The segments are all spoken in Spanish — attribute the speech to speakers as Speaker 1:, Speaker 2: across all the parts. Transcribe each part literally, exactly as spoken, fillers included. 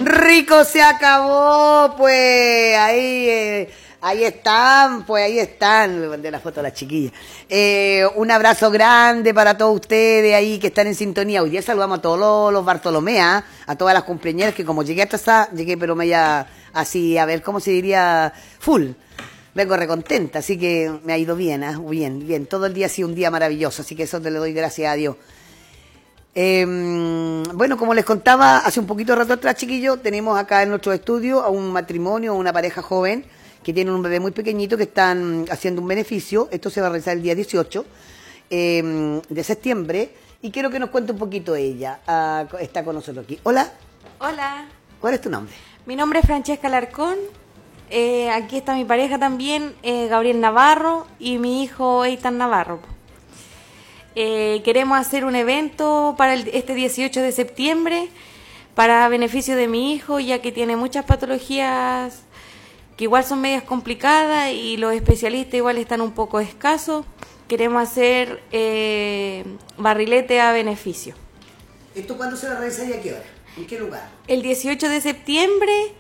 Speaker 1: Rico se acabó, pues ahí, eh, ahí están, pues ahí están, le mandé la foto a la chiquilla. Eh, un abrazo grande para todos ustedes ahí que están en sintonía. Hoy día saludamos a todos los, los Bartolomé, ¿eh? A todas las cumpleañeras que como llegué hasta esa, llegué pero media así, a ver, ¿cómo se diría? Full. Vengo recontenta, así que me ha ido bien, ¿eh? Bien, bien. Todo el día ha sido un día maravilloso, así que eso te le doy gracias a Dios. Eh, bueno, como les contaba hace un poquito de rato atrás, chiquillos, tenemos acá en nuestro estudio a un matrimonio, una pareja joven que tienen un bebé muy pequeñito que están haciendo un beneficio. Esto se va a realizar el día dieciocho eh, de septiembre y quiero que nos cuente un poquito ella. Uh, está con nosotros aquí. Hola.
Speaker 2: Hola.
Speaker 1: ¿Cuál es tu nombre?
Speaker 2: Mi nombre es Francesca Alarcón. Eh, aquí está mi pareja también, eh, Gabriel Navarro, y mi hijo Eitan Navarro. Eh, queremos hacer un evento para el, este dieciocho de septiembre para beneficio de mi hijo, ya que tiene muchas patologías que igual son medias complicadas y los especialistas igual están un poco escasos. Queremos hacer eh, barrilete a beneficio.
Speaker 1: ¿Esto cuándo se va a realizar y a qué hora? ¿En qué lugar?
Speaker 2: El dieciocho de septiembre,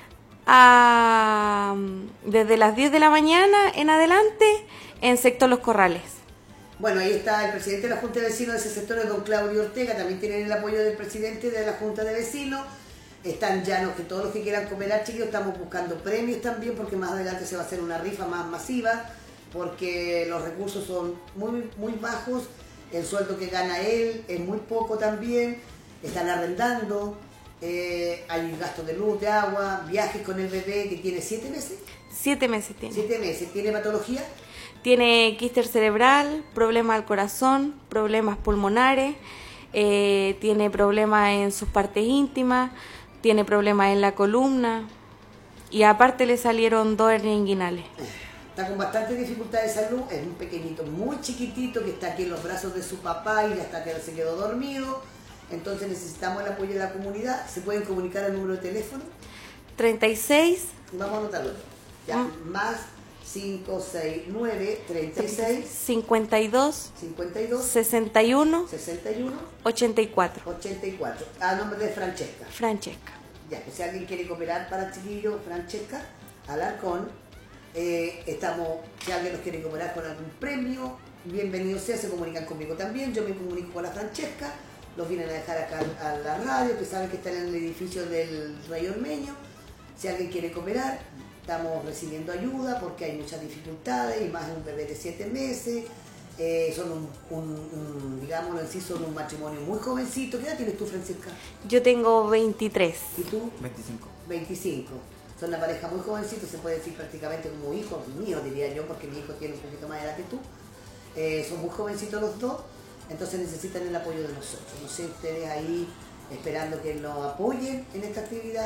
Speaker 2: a, desde las diez de la mañana en adelante, en sector Los Corrales.
Speaker 1: Bueno, ahí está el presidente de la Junta de Vecinos de ese sector, es don Claudio Ortega. También tienen el apoyo del presidente de la Junta de Vecinos. Están ya los que todos los que quieran cooperar, chicos. Estamos buscando premios también, porque más adelante se va a hacer una rifa más masiva, porque los recursos son muy, muy bajos. El sueldo que gana él es muy poco también. Están arrendando. Eh, hay gastos de luz, de agua, viajes con el bebé que tiene siete meses.
Speaker 2: Siete meses tiene.
Speaker 1: Siete meses. ¿Tiene patología?
Speaker 2: Tiene quiste cerebral, problemas al corazón, problemas pulmonares, eh, tiene problemas en sus partes íntimas, tiene problemas en la columna y aparte le salieron dos hernias inguinales.
Speaker 1: Está con bastante dificultad de salud, es un pequeñito muy chiquitito que está aquí en los brazos de su papá y hasta que se quedó dormido. Entonces necesitamos el apoyo de la comunidad. ¿Se pueden comunicar al número de teléfono?
Speaker 2: treinta y seis.
Speaker 1: Vamos a anotarlo. Ya, ah. Más cinco seis nueve, treinta y seis,
Speaker 2: cincuenta y dos,
Speaker 1: cincuenta y dos,
Speaker 2: sesenta y uno,
Speaker 1: sesenta y uno,
Speaker 2: ochenta y cuatro.
Speaker 1: ochenta y cuatro. A nombre de Francesca.
Speaker 2: Francesca.
Speaker 1: Ya, pues si alguien quiere cooperar para chiquillo, Francesca Alarcón. Eh, estamos, si alguien nos quiere cooperar con algún premio, bienvenido sea, se comunican conmigo también. Yo me comunico con la Francesca. Los vienen a dejar acá a la radio, que saben que están en el edificio del Rey Ormeño. Si alguien quiere cooperar, estamos recibiendo ayuda porque hay muchas dificultades y más de un bebé de siete meses. Eh, son un, un, un, digámoslo así, son un matrimonio muy jovencito. ¿Qué edad tienes tú, Francisca?
Speaker 2: Yo tengo veintitrés.
Speaker 1: ¿Y tú?
Speaker 3: veinticinco.
Speaker 1: veinticinco. Son una pareja muy jovencito, se puede decir prácticamente como hijos míos, diría yo, porque mi hijo tiene un poquito más de edad que tú. Eh, son muy jovencitos los dos. Entonces necesitan el apoyo de nosotros. No sé, ustedes ahí esperando que nos apoyen en esta actividad.